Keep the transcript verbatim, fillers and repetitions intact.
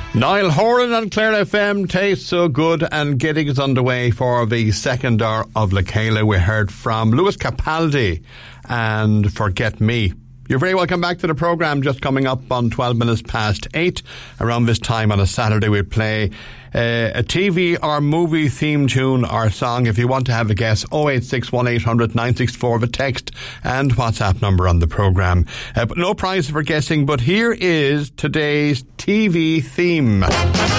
Niall Horan on Clare F M, Tastes So Good, and getting us underway for the second hour of Lekela. We heard from Lewis Capaldi and Forget Me. You're very welcome back to the programme. Just coming up on twelve minutes past eight. Around this time on a Saturday we play uh, a T V or movie theme tune or song. If you want to have a guess, oh eight six one eight hundred nine six four, the text and WhatsApp number on the programme. Uh, but no prize for guessing, but here is today's T V theme.